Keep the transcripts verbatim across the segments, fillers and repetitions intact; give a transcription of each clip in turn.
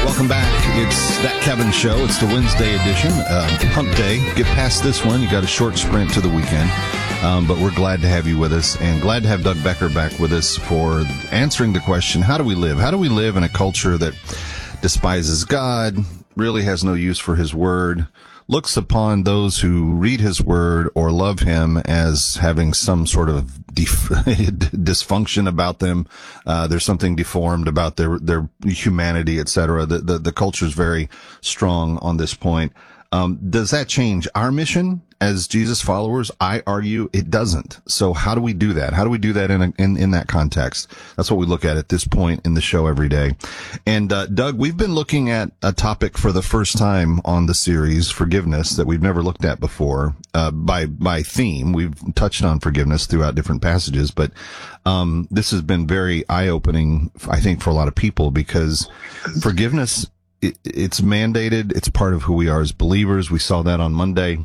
Welcome back. It's That Kevin Show. It's the Wednesday edition, uh, hump day. Get past this one. You got a short sprint to the weekend. Um, but we're glad to have you with us, and glad to have Doug Becker back with us for answering the question, how do we live? How do we live in a culture that despises God, really has no use for his word, looks upon those who read his word or love him as having some sort of def- dysfunction about them. Uh, there's something deformed about their, their humanity, et cetera. The, the, the culture is very strong on this point. Um, does that change our mission as Jesus followers? I argue it doesn't. So how do we do that? How do we do that in a, in, in that context? That's what we look at at this point in the show every day. And, uh, Doug, we've been looking at a topic for the first time on the series, forgiveness, that we've never looked at before, uh, by, by theme. We've touched on forgiveness throughout different passages, but, um, this has been very eye-opening, I think, for a lot of people, because forgiveness, it, it's mandated. It's part of who we are as believers. We saw that on Monday.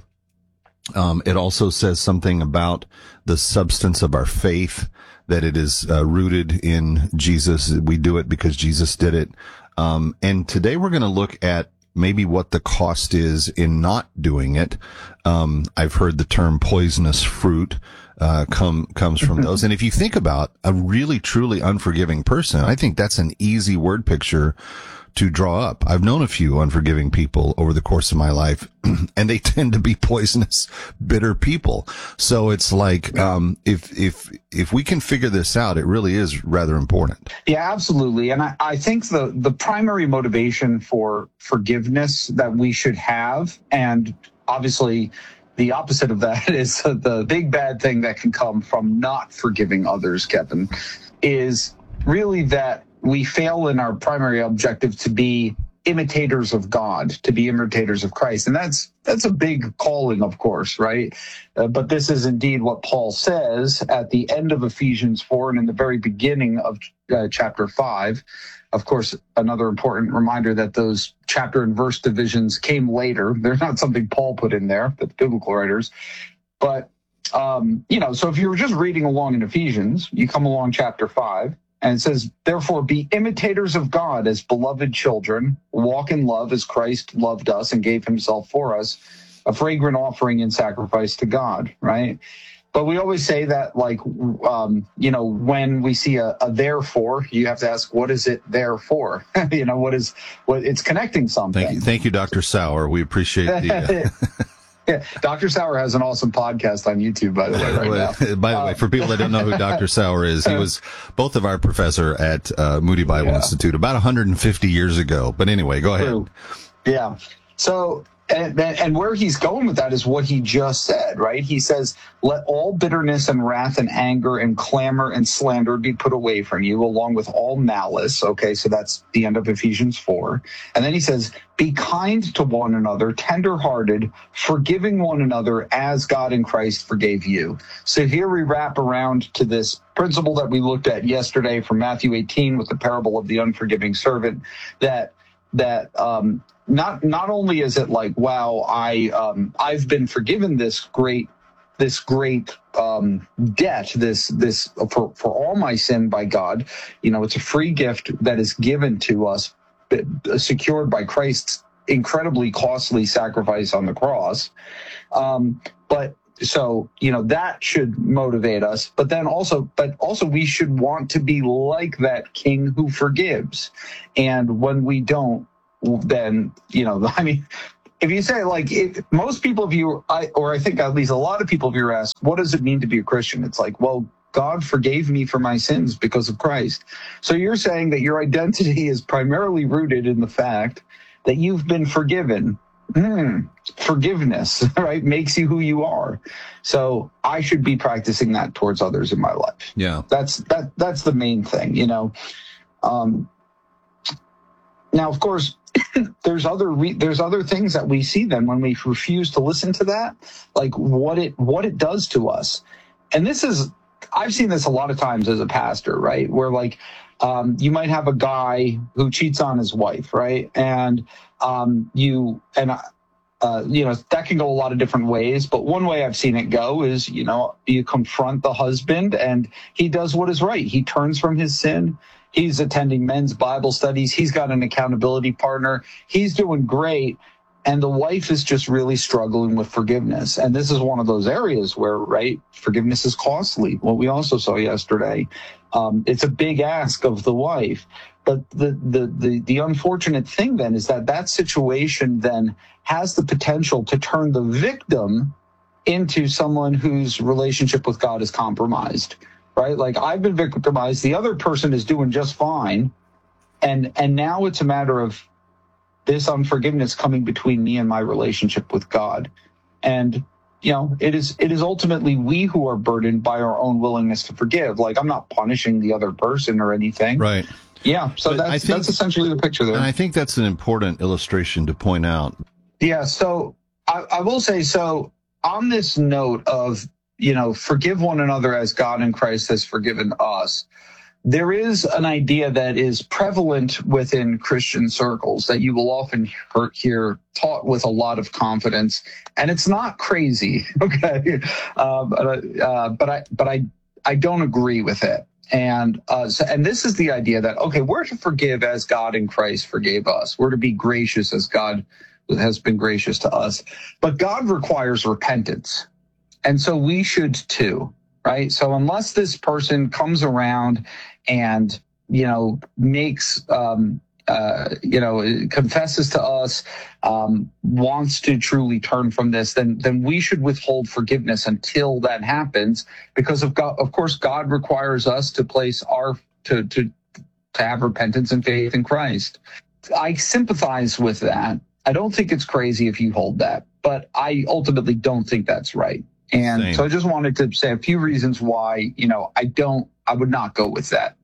Um, it also says something about the substance of our faith, that it is uh, rooted in Jesus. We do it because Jesus did it. Um, and today we're going to look at maybe what the cost is in not doing it. Um, I've heard the term poisonous fruit, uh, come, comes from those. And if you think about a really, truly unforgiving person, I think that's an easy word picture to draw up. I've known a few unforgiving people over the course of my life, and they tend to be poisonous, bitter people. So it's like, um, if, if, if we can figure this out, it really is rather important. Yeah, absolutely. And I, I think the, the primary motivation for forgiveness that we should have, and obviously the opposite of that is the big bad thing that can come from not forgiving others, Kevin, is really that we fail in our primary objective to be imitators of God, to be imitators of Christ. And that's that's a big calling, of course, right? Uh, but this is indeed what Paul says at the end of Ephesians four and in the very beginning of uh, chapter five. Of course, another important reminder that those chapter and verse divisions came later. They're not something Paul put in there, the biblical writers. But, um, you know, so if you were just reading along in Ephesians, you come along chapter five, and it says, therefore, be imitators of God as beloved children, walk in love as Christ loved us and gave himself for us, a fragrant offering and sacrifice to God, right? But we always say that, like, um, you know, when we see a, a therefore, you have to ask, what is it there for? you know, what is, what it's connecting something. Thank you, thank you, Doctor Sauer. We appreciate the... Uh... Yeah, Doctor Sauer has an awesome podcast on YouTube, by the way, right now. By the uh, way, for people that don't know who Doctor Sauer is, he was both of our professor at uh, Moody Bible yeah. Institute about one hundred fifty years ago. But anyway, go ahead. True. Yeah. So, and, and where he's going with that is what he just said, right? He says, let all bitterness and wrath and anger and clamor and slander be put away from you, along with all malice. Okay, so that's the end of Ephesians four. And then he says, be kind to one another, tenderhearted, forgiving one another as God in Christ forgave you. So here we wrap around to this principle that we looked at yesterday from Matthew eighteen with the parable of the unforgiving servant, that that um, not not only is it like, wow, I um, I've been forgiven this great this great um, debt, this this for for all my sin by God. You know, it's a free gift that is given to us, secured by Christ's incredibly costly sacrifice on the cross. Um, but so, you know, that should motivate us. But then also, but also we should want to be like that king who forgives. And when we don't, then, you know, I mean, if you say, like, if most people of you, I, or I think at least a lot of people of you ask, what does it mean to be a Christian? It's like, well, God forgave me for my sins because of Christ. So you're saying that your identity is primarily rooted in the fact that you've been forgiven. Hmm. Forgiveness, right, makes you who you are. So I should be practicing that towards others in my life. Yeah. That's that. That's the main thing, you know. Um, now, of course, there's other re- there's other things that we see then when we refuse to listen to that, like what it what it does to us. And this is, I've seen this a lot of times as a pastor, right? Where like um, you might have a guy who cheats on his wife, right? And um, you and uh, you know, that can go a lot of different ways. But one way I've seen it go is, you know, you confront the husband and he does what is right. He turns from his sin. He's attending men's Bible studies. He's got an accountability partner. He's doing great. And the wife is just really struggling with forgiveness. And this is one of those areas where, right, forgiveness is costly. What we also saw yesterday. Um, it's a big ask of the wife. But the, the, the, the unfortunate thing then is that that situation then has the potential to turn the victim into someone whose relationship with God is compromised, right? Like, I've been victimized. The other person is doing just fine. And, and now it's a matter of this unforgiveness coming between me and my relationship with God. And, you know, it is it is ultimately we who are burdened by our own willingness to forgive. Like, I'm not punishing the other person or anything. Right. Yeah. So But that's, I think, that's essentially the picture there. And I think that's an important illustration to point out. Yeah. So I, I will say, so on this note of, you know, forgive one another as God in Christ has forgiven us, there is an idea that is prevalent within Christian circles that you will often hear taught with a lot of confidence, and it's not crazy, okay? Uh, but uh, but I but I I don't agree with it, and uh, so, and this is the idea that, okay, we're to forgive as God in Christ forgave us. We're to be gracious as God has been gracious to us, but God requires repentance, and so we should too. Right. So unless this person comes around and, you know, makes, um, uh, you know, confesses to us, um, wants to truly turn from this, then then we should withhold forgiveness until that happens, because of God, of course, God requires us to place our to to to have repentance and faith in Christ. I sympathize with that. I don't think it's crazy if you hold that, but I ultimately don't think that's right. And Same. So I just wanted to say a few reasons why, you know, I don't, I would not go with that.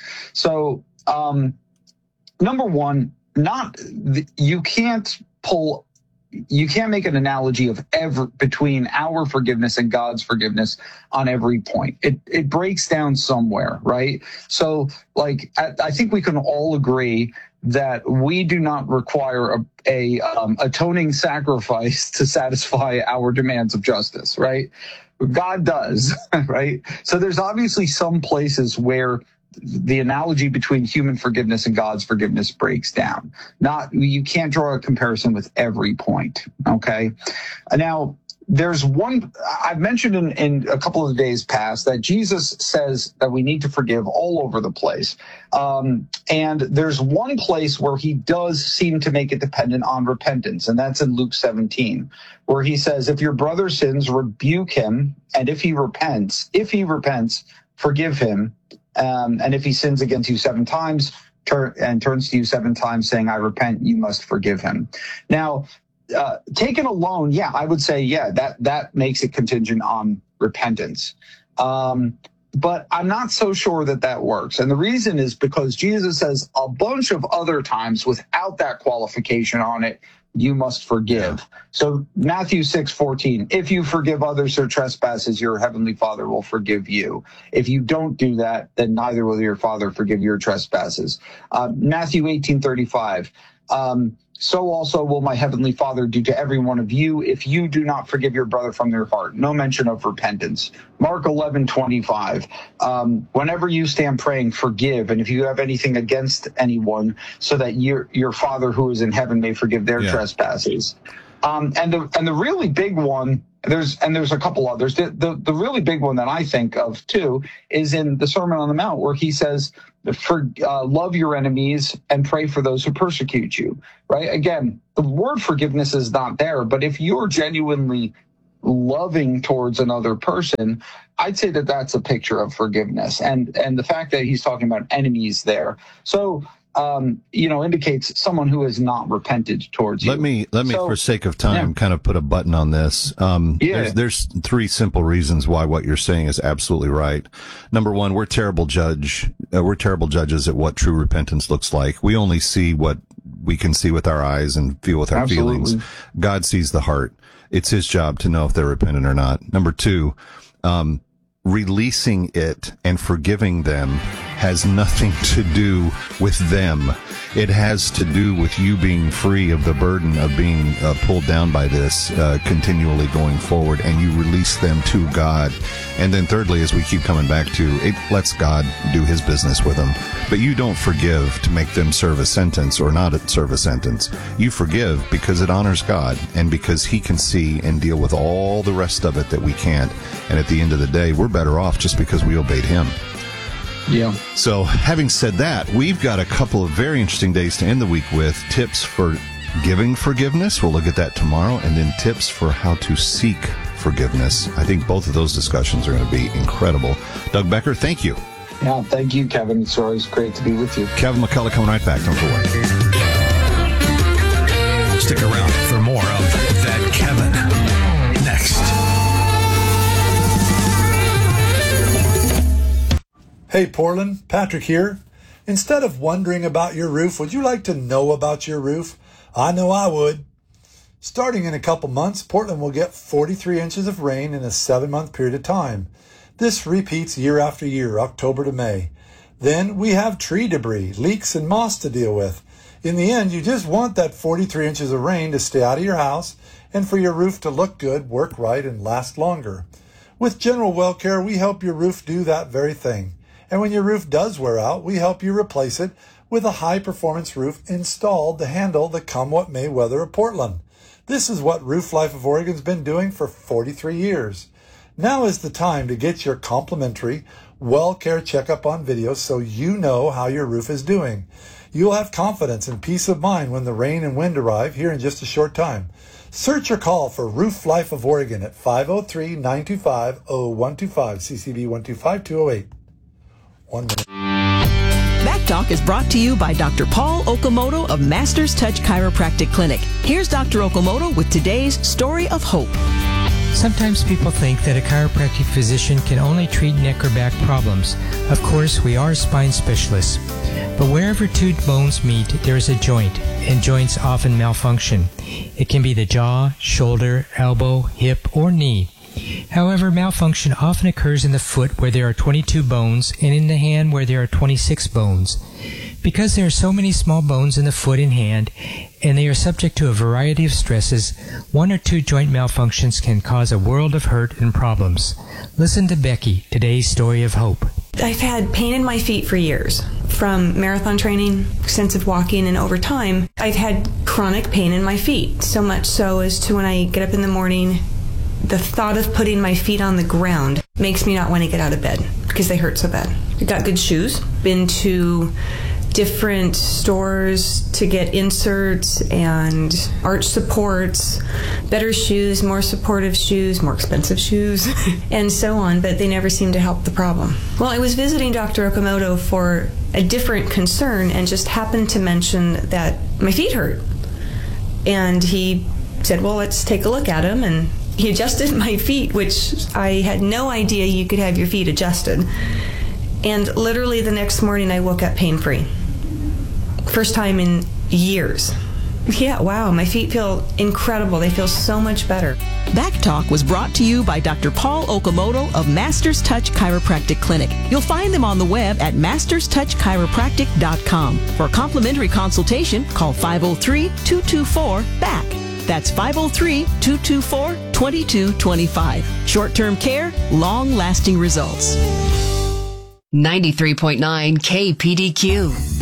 So, um, number one, not, you can't pull, you can't make an analogy of ever between our forgiveness and God's forgiveness on every point. It, it breaks down somewhere, right? So, like, I, I think we can all agree that we do not require a, a um, atoning sacrifice to satisfy our demands of justice, right? God does, right? So there's obviously some places where the analogy between human forgiveness and God's forgiveness breaks down. Not, you can't draw a comparison with every point, okay? Now, there's one, I've mentioned in, in a couple of days past that Jesus says that we need to forgive all over the place. Um, and there's one place where he does seem to make it dependent on repentance, and that's in Luke seventeen, where he says, if your brother sins, rebuke him, and if he repents, if he repents, forgive him. Um, and if he sins against you seven times turn, and turns to you seven times saying, I repent, you must forgive him. Now, Uh, taken alone, yeah, I would say, yeah, that that makes it contingent on repentance. Um, but I'm not so sure that that works. And the reason is because Jesus says a bunch of other times without that qualification on it, you must forgive. So Matthew six fourteen, if you forgive others their trespasses, your heavenly Father will forgive you. If you don't do that, then neither will your Father forgive your trespasses. Uh, Matthew eighteen thirty-five, um, so also will my heavenly Father do to every one of you if you do not forgive your brother from their heart. No mention of repentance. Mark eleven twenty-five. Um, whenever you stand praying, forgive. And if you have anything against anyone, so that your your Father who is in heaven may forgive their yeah. trespasses. Um, and the and the really big one, there's and there's a couple others. The, the the really big one that I think of too is in the Sermon on the Mount, where he says, For, uh, love your enemies and pray for those who persecute you, right? Again, the word forgiveness is not there, but if you're genuinely loving towards another person, I'd say that that's a picture of forgiveness. And and the fact that he's talking about enemies there, so um, you know, indicates someone who has not repented towards you. Let me let me, so, for sake of time, yeah. kind of put a button on this. Um, yeah. there's, there's three simple reasons why what you're saying is absolutely right. Number one, we're terrible judge. Uh, we're terrible judges at what true repentance looks like. We only see what we can see with our eyes and feel with our Absolutely. feelings. God sees the heart. It's his job to know if they're repentant or not. Number two, um, releasing it and forgiving them has nothing to do with them. It has to do with you being free of the burden of being uh, pulled down by this uh, continually going forward, and you release them to God. And then thirdly, as we keep coming back to, it lets God do his business with them. But you don't forgive to make them serve a sentence or not serve a sentence. You forgive because it honors God and because he can see and deal with all the rest of it that we can't. And at the end of the day, we're better off just because we obeyed him. Yeah. So having said that, we've got a couple of very interesting days to end the week with tips for giving forgiveness. We'll look at that tomorrow. And then tips for how to seek forgiveness. I think both of those discussions are going to be incredible. Doug Becker, thank you. Yeah, thank you, Kevin. It's always great to be with you. Kevin McCullough coming right back. Don't go away. Stick around for more of That Kevin next. Hey Portland, Patrick here. Instead of wondering about your roof, would you like to know about your roof? I know I would. Starting in a couple months, Portland will get forty-three inches of rain in a seven-month period of time. This repeats year after year, October to May. Then we have tree debris, leaks, and moss to deal with. In the end, you just want that forty-three inches of rain to stay out of your house and for your roof to look good, work right, and last longer. With General Well Care, we help your roof do that very thing. And when your roof does wear out, we help you replace it with a high-performance roof installed to handle the come-what-may weather of Portland. This is what Roof Life of Oregon's been doing for forty-three years. Now is the time to get your complimentary Well Care checkup on video so you know how your roof is doing. You'll have confidence and peace of mind when the rain and wind arrive here in just a short time. Search or call for Roof Life of Oregon at five oh three, nine two five, oh one two five, C C B one two five, two oh eight. One minute. Back Talk is brought to you by Doctor Paul Okamoto of Masters Touch Chiropractic Clinic. Here's Doctor Okamoto with today's Story of Hope. Sometimes people think that a chiropractic physician can only treat neck or back problems. Of course, we are spine specialists. But wherever two bones meet, there is a joint, and joints often malfunction. It can be the jaw, shoulder, elbow, hip, or knee. However, malfunction often occurs in the foot where there are twenty-two bones and in the hand where there are twenty-six bones. Because there are so many small bones in the foot and hand, and they are subject to a variety of stresses, one or two joint malfunctions can cause a world of hurt and problems. Listen to Becky, today's Story of Hope. I've had pain in my feet for years, from marathon training, extensive walking, and over time, I've had chronic pain in my feet, so much so as to when I get up in the morning, the thought of putting my feet on the ground makes me not want to get out of bed because they hurt so bad. I got good shoes, been to different stores to get inserts and arch supports, better shoes, more supportive shoes, more expensive shoes, and so on, but they never seem to help the problem. Well, I was visiting Doctor Okamoto for a different concern and just happened to mention that my feet hurt. And he said, well, let's take a look at them, and he adjusted my feet, which I had no idea you could have your feet adjusted. And literally the next morning I woke up pain-free. First time in years. Yeah, wow, my feet feel incredible. They feel so much better. Back Talk was brought to you by Doctor Paul Okamoto of Masters Touch Chiropractic Clinic. You'll find them on the web at masters touch chiropractic dot com. For a complimentary consultation, call five oh three, two two four, B A C K. That's five oh three, two two four, two two two five. Short-term care, long-lasting results. ninety-three point nine K P D Q.